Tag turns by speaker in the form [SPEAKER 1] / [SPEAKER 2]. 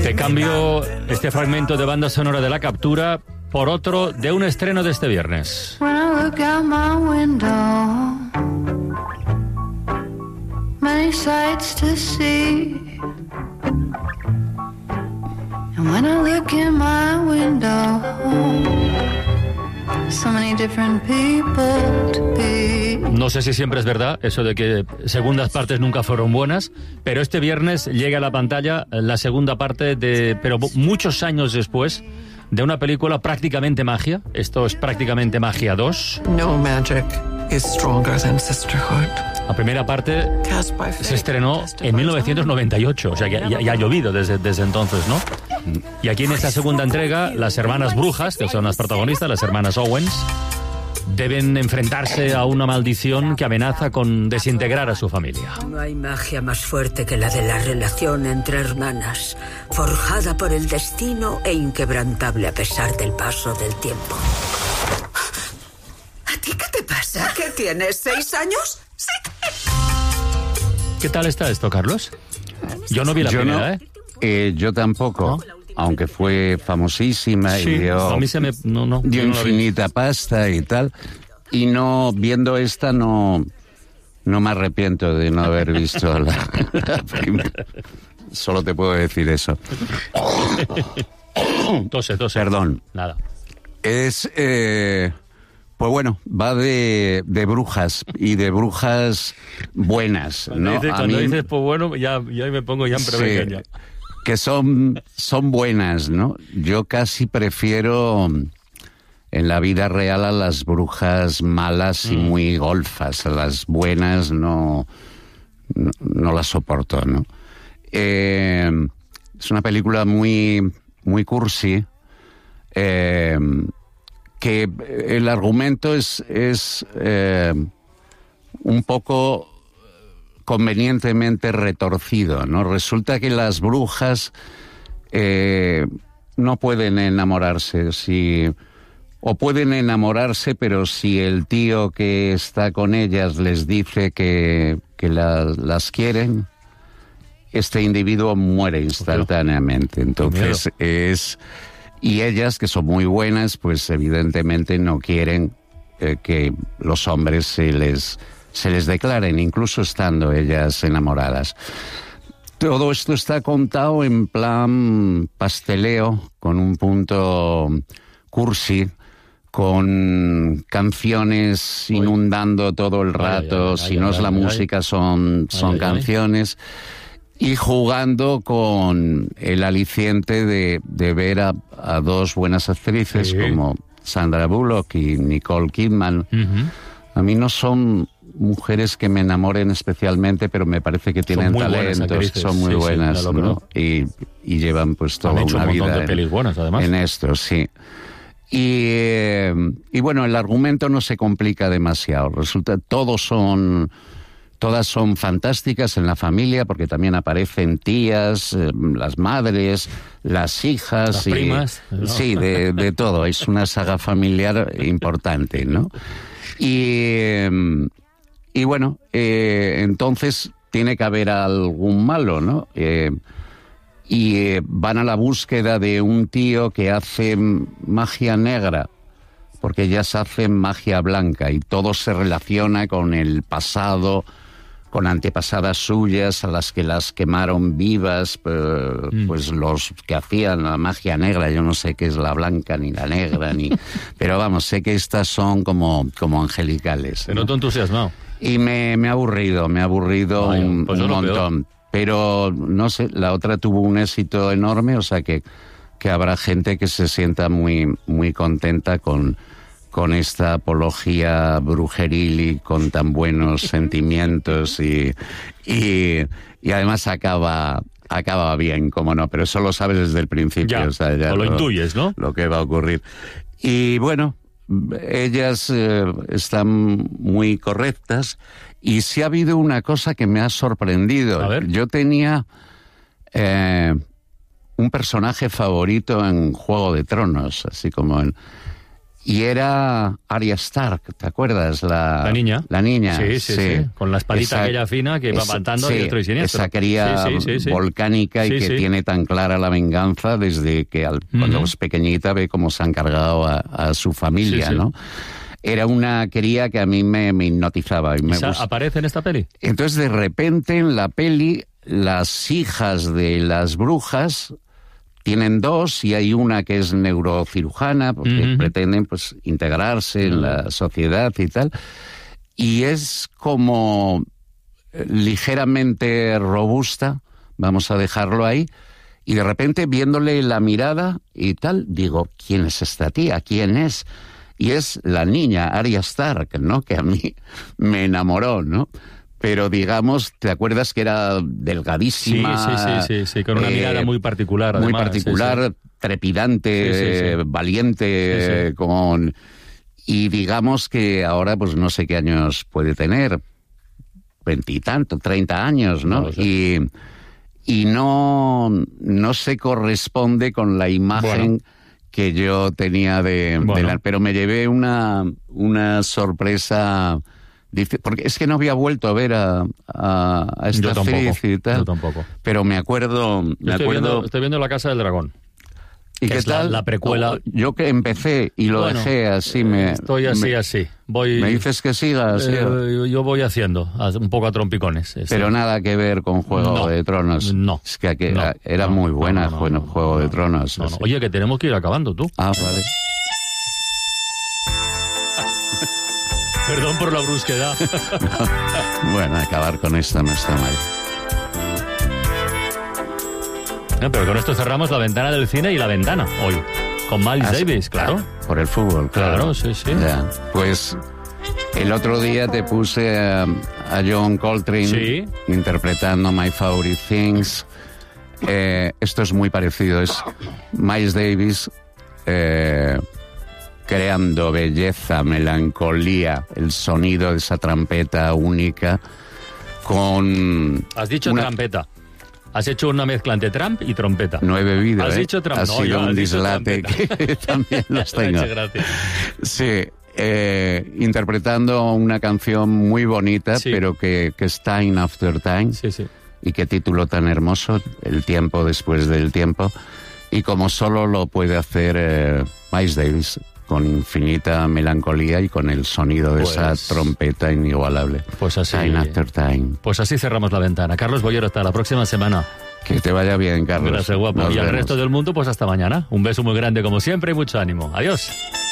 [SPEAKER 1] Te cambio este fragmento de banda sonora de La Captura por otro de un estreno de este viernes.
[SPEAKER 2] When I look out my window, many sights to see. And when I look in my window, so many different people to be.
[SPEAKER 1] No sé si siempre es verdad eso de que segundas partes nunca fueron buenas, pero este viernes llega a la pantalla la segunda parte pero muchos años después, de una película prácticamente magia. Esto es prácticamente Magia 2.
[SPEAKER 3] No magic is stronger than sisterhood.
[SPEAKER 1] La primera parte se estrenó en 1998, o sea que ya ha llovido desde entonces, ¿no? Y aquí en esta segunda entrega, las hermanas brujas, que son las protagonistas, las hermanas Owens, deben enfrentarse a una maldición que amenaza con desintegrar a su familia.
[SPEAKER 4] No hay magia más fuerte que la de la relación entre hermanas, forjada por el destino e inquebrantable a pesar del paso del tiempo.
[SPEAKER 5] ¿A ti qué te pasa? ¿Qué tienes, 6 años? Sí.
[SPEAKER 1] ¿Qué tal está esto, Carlos? Yo no vi la primera,
[SPEAKER 6] Yo tampoco. ¿No? Aunque fue famosísima y dio,
[SPEAKER 1] a mí
[SPEAKER 6] dio infinita pasta y tal. Y no, viendo esta, no me arrepiento de no haber visto la primera. Solo te puedo decir eso.
[SPEAKER 1] Tose.
[SPEAKER 6] Perdón.
[SPEAKER 1] Nada.
[SPEAKER 6] Es, pues bueno, va de brujas y de brujas buenas, ¿no?
[SPEAKER 1] Cuando dices, pues bueno, ya me pongo ya en prevención. Sí.
[SPEAKER 6] Que son buenas, ¿no? Yo casi prefiero en la vida real a las brujas malas y muy golfas. A las buenas no las soporto, ¿no? Es una película muy, muy cursi, que el argumento es un poco convenientemente retorcido, ¿no? Resulta que las brujas no pueden enamorarse, o pueden enamorarse, pero si el tío que está con ellas les dice que las quieren, este individuo muere instantáneamente. Entonces y ellas, que son muy buenas, pues evidentemente no quieren que los hombres se les declaren, incluso estando ellas enamoradas. Todo esto está contado en plan pasteleo, con un punto cursi, con canciones inundando todo el rato, si no es la música son canciones, y jugando con el aliciente de ver a dos buenas actrices como Sandra Bullock y Nicole Kidman. A mí no son mujeres que me enamoren especialmente, pero me parece que tienen talentos, son muy buenas, ¿no? Y llevan pues toda una vida
[SPEAKER 1] de pelis buenas, además.
[SPEAKER 6] En esto, sí. Y bueno, el argumento no se complica demasiado. Resulta, todas son fantásticas en la familia, porque también aparecen tías, las madres, las hijas,
[SPEAKER 1] las primas, ¿no?
[SPEAKER 6] Sí, de todo. Es una saga familiar importante, ¿no? Y bueno, entonces tiene que haber algún malo, ¿no? Y van a la búsqueda de un tío que hace magia negra, porque ellas hacen magia blanca y todo se relaciona con el pasado, con antepasadas suyas a las que las quemaron vivas, pues los que hacían la magia negra. Yo no sé qué es la blanca ni la negra, pero vamos, sé que estas son como angelicales.
[SPEAKER 1] Te noto entusiasmado.
[SPEAKER 6] Y me ha aburrido un montón. Pero no sé, la otra tuvo un éxito enorme, o sea que habrá gente que se sienta muy, muy contenta con esta apología brujeril y con tan buenos sentimientos y además acaba bien, como no, pero eso lo sabes desde el principio.
[SPEAKER 1] Ya,
[SPEAKER 6] o sea, ya
[SPEAKER 1] lo intuyes, ¿no?
[SPEAKER 6] Lo que va a ocurrir. Y bueno, ellas están muy correctas, y sí ha habido una cosa que me ha sorprendido.
[SPEAKER 1] A ver.
[SPEAKER 6] Yo tenía un personaje favorito en Juego de Tronos, así como Y era Arya Stark, ¿te acuerdas?
[SPEAKER 1] La niña.
[SPEAKER 6] La niña.
[SPEAKER 1] Sí. Con la espadita aquella fina que va matando a diestro y siniestro.
[SPEAKER 6] Esa cría volcánica y que tiene tan clara la venganza desde que cuando es pequeñita ve cómo se han cargado a su familia, ¿no? Era una cría que a mí me hipnotizaba. Y
[SPEAKER 1] ¿Aparece en esta peli?
[SPEAKER 6] Entonces, de repente, en la peli, las hijas de las brujas tienen dos y hay una que es neurocirujana porque pretenden pues integrarse en la sociedad y tal. Y es como ligeramente robusta, vamos a dejarlo ahí, y de repente viéndole la mirada y tal, digo, ¿quién es esta tía? ¿Quién es? Y es la niña, Arya Stark, ¿no? Que a mí me enamoró, ¿no? Pero digamos, ¿te acuerdas que era delgadísima?
[SPEAKER 1] Sí, con una mirada muy particular, además.
[SPEAKER 6] Muy particular, trepidante, valiente, con... Y digamos que ahora, pues no sé qué años puede tener, 20 y tanto, 30 años, ¿no? Y no se corresponde con la imagen que yo tenía de la... Pero me llevé una sorpresa... Porque es que no había vuelto a ver a esta actriz y tal.
[SPEAKER 1] Yo tampoco.
[SPEAKER 6] Pero me acuerdo...
[SPEAKER 1] Estoy viendo La Casa del Dragón.
[SPEAKER 6] ¿Y qué tal?
[SPEAKER 1] La precuela.
[SPEAKER 6] Yo que empecé y lo dejé así.
[SPEAKER 1] Estoy así.
[SPEAKER 6] ¿Me dices que sigas?
[SPEAKER 1] Yo voy haciendo, un poco a trompicones.
[SPEAKER 6] Pero nada que ver con Juego de Tronos.
[SPEAKER 1] No.
[SPEAKER 6] Es que era muy buena Juego de Tronos.
[SPEAKER 1] No. Oye, que tenemos que ir acabando, tú.
[SPEAKER 6] Ah, vale.
[SPEAKER 1] Perdón por la brusquedad.
[SPEAKER 6] Bueno, acabar con esto no está mal.
[SPEAKER 1] No, pero con esto cerramos la ventana del cine y la ventana hoy. Con Miles Davis, claro.
[SPEAKER 6] Por el fútbol, claro.
[SPEAKER 1] Sí.
[SPEAKER 6] Ya. Pues el otro día te puse a John Coltrane interpretando My Favorite Things. Esto es muy parecido. Es Miles Davis creando belleza, melancolía, el sonido de esa trompeta única con...
[SPEAKER 1] Has dicho trampeta. Has hecho una mezcla entre Trump y trompeta.
[SPEAKER 6] No he bebido,
[SPEAKER 1] Has dicho Trump.
[SPEAKER 6] Ha sido un dislate que también los tengo. Sí, interpretando una canción muy bonita, pero que es Time After Time.
[SPEAKER 1] Sí.
[SPEAKER 6] Y qué título tan hermoso, El tiempo después del tiempo. Y como solo lo puede hacer Miles Davis, con infinita melancolía y con el sonido de esa trompeta inigualable.
[SPEAKER 1] Pues así.
[SPEAKER 6] Time After Time.
[SPEAKER 1] Pues así cerramos la ventana. Carlos Boyero, hasta la próxima semana.
[SPEAKER 6] Que te vaya bien, Carlos.
[SPEAKER 1] Gracias, guapo. Y al resto del mundo, pues hasta mañana. Un beso muy grande como siempre y mucho ánimo. Adiós.